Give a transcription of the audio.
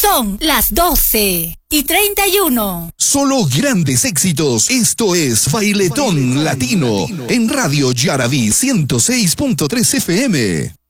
Son las 12:31. Solo grandes éxitos. Esto es Bailetón Latino en Radio Yaraví 106.3 FM.